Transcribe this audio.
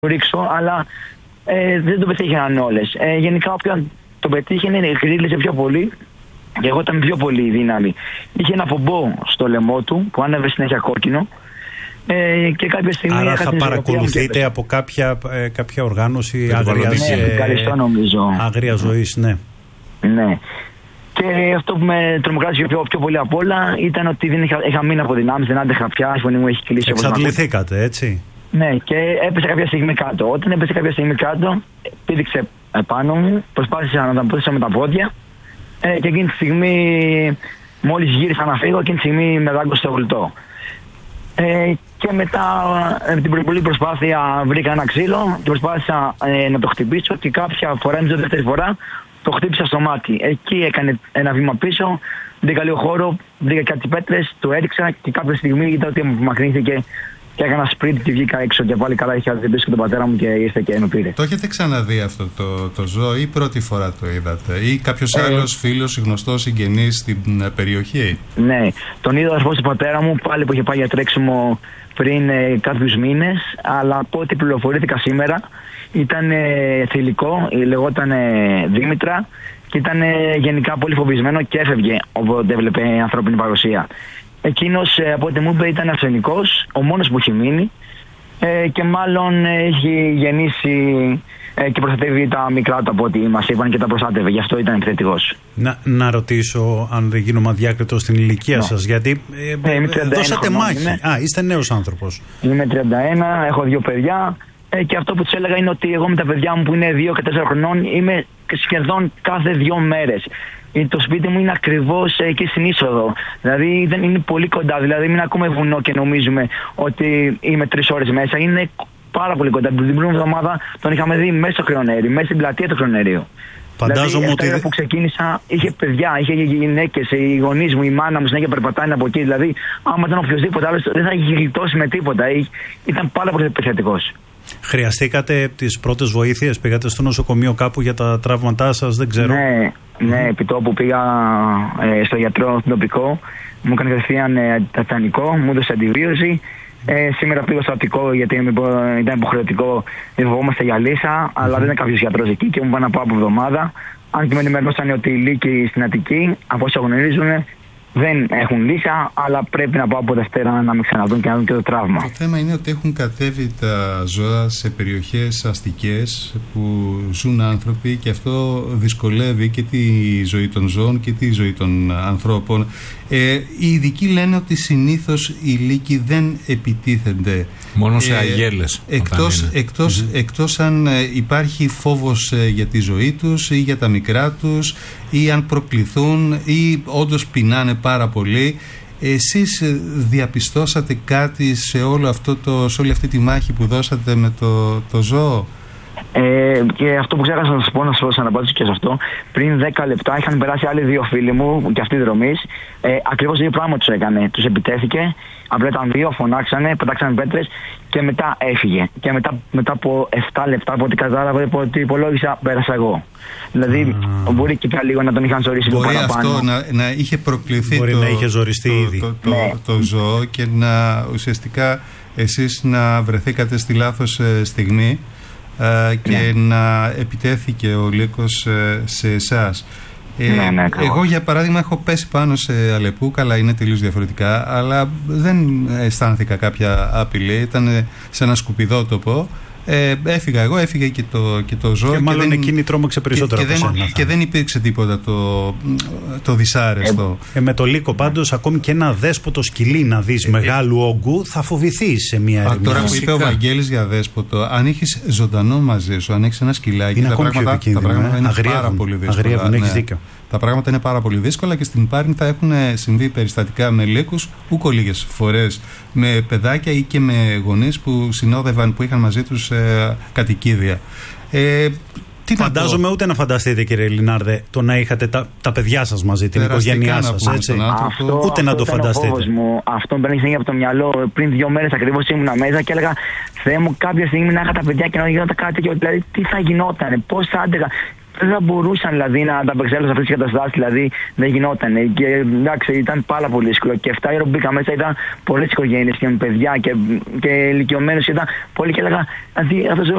ρίξω, αλλά δεν το πετύχαιναν όλες. Γενικά όποιον το πετύχαινε γρίλησε πιο πολύ και εγώ ήταν πιο πολύ δύναμη. Είχε ένα πομπό στο λαιμό του που άνεβε συνέχεια κόκκινο και κάποια στιγμή... Άρα θα παρακολουθείτε από κάποια οργάνωση άγριας ζωής, ναι. Ναι. Και αυτό που με τρομοκράτησε πιο πολύ απ' όλα ήταν ότι δεν είχα μείνει από δυνάμεις, δεν άντεχα πια, η φωνή μου έχει κυλήσει. Εξαντληθήκατε, έτσι. Ναι, και έπεσε κάποια στιγμή κάτω. Όταν έπεσε κάποια στιγμή κάτω, πήδηξε επάνω μου, προσπάθησα να τα πούσα με τα πόδια και εκείνη τη στιγμή, μόλις γύρισα να φύγω, εκείνη τη στιγμή με δάγκωσε το γλυτό. Και μετά με την πολύ προσπάθεια βρήκα ένα ξύλο και προσπάθησα να το χτυπήσω και κάποια φορά, την δεύτερη φορά, το χτύπησα στο μάτι. Εκεί έκανε ένα βήμα πίσω, βρήκα λίγο χώρο, βρήκα κάτι πέτρες, το έριξα και κάποια στιγμή είδα ότι μου απομακρύνθηκε και έκανα σπριντ και βγήκα έξω και πάλι καλά είχα χτυπήσει και τον πατέρα μου και ήρθε και με πήρε. Το έχετε ξαναδεί αυτό το ζώο ή πρώτη φορά το είδατε ή κάποιος άλλος φίλος, γνωστός, συγγενής στην περιοχή? Ναι, τον είδα ο αδερφός του πατέρα μου πάλι που είχε πάει για τρέξιμο πριν κάποιους μήνες, αλλά από ό,τι πληροφορήθηκα σήμερα ήταν θηλυκό, λεγόταν Δήμητρα και ήταν γενικά πολύ φοβισμένο και έφευγε όποτε έβλεπε ανθρώπινη παρουσία. Εκείνος από ό,τι μου είπε ήταν αρσενικός, ο μόνος που έχει μείνει και μάλλον έχει γεννήσει και προστατεύει τα μικρά του από ό,τι μας είπαν και τα προστάτευε, γι' αυτό ήταν επιθετικός. Να ρωτήσω, αν δεν γίνομαι αδιάκριτος, στην ηλικία σας, γιατί δώσατε μάχη. Είστε νέος άνθρωπος. Είμαι 31, έχω 2 παιδιά και αυτό που τους έλεγα είναι ότι εγώ με τα παιδιά μου που είναι 2 και 4 χρονών είμαι σχεδόν κάθε 2 μέρες. Το σπίτι μου είναι ακριβώς εκεί στην είσοδο. Δηλαδή δεν είναι πολύ κοντά. Δηλαδή μην ακούμε βουνό και νομίζουμε ότι είμαι 3 ώρες μέσα. Είναι πάρα πολύ κοντά. Την προηγούμενη εβδομάδα τον είχαμε δει μέσα στο Χρονέρι, μέσα στην πλατεία του Χρονέριου. Φαντάζομαι δηλαδή, ότι. Που ξεκίνησα, είχε παιδιά, είχε γυναίκες, οι γονείς μου, η μάνα μου συνέχεια περπατάνε από εκεί. Δηλαδή, άμα ήταν οποιοδήποτε άλλο, δεν θα είχε γλιτώσει με τίποτα. Ήταν πάρα πολύ επιθετικός. Χρειαστήκατε τις πρώτες βοήθειες, πήγατε στο νοσοκομείο κάπου για τα τραύματά σας, δεν ξέρω. Ναι, επί τόπου πήγα στο γιατρό στην τοπικό, μου έκανε κατευθείαν τατανικό, μου έδωσε αντιβίωση. Σήμερα πήγα στο Αττικό γιατί ήταν υποχρεωτικό, δεν φοβόμαστε για λύσα, αλλά δεν είναι κάποιος γιατρός εκεί και μου είπαν να πάω από εβδομάδα. Αν και με ενημερώσαν ότι οι λύκοι στην Αττική, από όσα γνωρίζουν, δεν έχουν λύσα, αλλά πρέπει να πάω από Δευτέρα να μην ξαναδούν και να δουν και το τραύμα. Το θέμα είναι ότι έχουν κατέβει τα ζώα σε περιοχές αστικές που ζουν άνθρωποι και αυτό δυσκολεύει και τη ζωή των ζώων και τη ζωή των ανθρώπων. Οι ειδικοί λένε ότι συνήθως οι λύκοι δεν επιτίθενται. Μόνο σε αγέλες. Εκτός αν υπάρχει φόβος για τη ζωή τους ή για τα μικρά τους ή αν προκληθούν ή όντως πεινάνε πάρα πολύ. Εσείς διαπιστώσατε κάτι σε όλη αυτή τη μάχη που δώσατε με το ζώο? Και αυτό που ξέχασα να σας πω, να σας αναπατήσω και σε αυτό, πριν 10 λεπτά είχαν περάσει άλλοι 2 φίλοι μου και αυτοί δρομείς, ακριβώς το ίδιο πράγμα τους έκανε. Τους επιτέθηκε, απλά ήταν 2, φωνάξανε, πετάξανε πέτρες και μετά έφυγε. Και μετά από 7 λεπτά, από ό,τι κατάλαβα, από ό,τι υπολόγισα, πέρασα εγώ. Δηλαδή, μπορεί και λίγο να τον είχαν ζωρίσει λίγο παραπάνω. Μπορεί αυτό να είχε προκληθεί να είχε ζοριστεί ήδη το ζώο και να ουσιαστικά εσείς να βρεθήκατε στη λάθος στιγμή και να επιτέθηκε ο λύκος σε εσάς. Εγώ για παράδειγμα έχω πέσει πάνω σε Αλεπού, καλά είναι τελείως διαφορετικά, αλλά δεν αισθάνθηκα κάποια απειλή, ήταν σε ένα σκουπιδότοπο. Έφυγα εγώ, έφυγε και το ζώο. Και μάλλον εκείνη τρόμαξε περισσότερο και δεν υπήρξε τίποτα το δυσάρεστο. Με το λύκο πάντως, ακόμη και ένα δέσποτο σκυλί να δεις μεγάλου όγκου, θα φοβηθείς σε μια ερημιά. Τώρα που είπε ο Βαγγέλης για δέσποτο, αν έχεις ζωντανό μαζί σου, αν έχεις ένα σκυλάκι, τα πράγματα είναι πάρα πολύ δύσκολα. Έχεις δίκιο. Τα πράγματα είναι πάρα πολύ δύσκολα και στην Πάρνηθα θα έχουν συμβεί περιστατικά με λύκους, ούκο λίγες φορές, με παιδάκια ή και με γονείς που συνόδευαν, που είχαν μαζί τους κατοικίδια. Φαντάζομαι ούτε να φανταστείτε, κύριε Λινάρδε, το να είχατε τα παιδιά σας μαζί, την οικογένειά σας, έτσι. Ούτε να το φανταστείτε. Αυτό μπαίνει συνέχεια από το μυαλό. Πριν 2 μέρες ακριβώς ήμουνα μέσα και έλεγα, Θεέ μου, κάποια στιγμή να είχα τα παιδιά και να γινόταν κάτι. Δηλαδή, τι θα γινότανε, πώς θα άντεγα. Δεν θα μπορούσαν δηλαδή να ανταπεξέλθουν σε αυτές τις καταστάσεις, δηλαδή δεν γινόταν. Και εντάξει, ήταν πάρα πολύ δύσκολο. Και 7 ώρα που μπήκα μέσα ήταν πολλές οικογένειες και με παιδιά και ηλικιωμένους. Ήταν πολύ και έλεγα, δηλαδή αυτό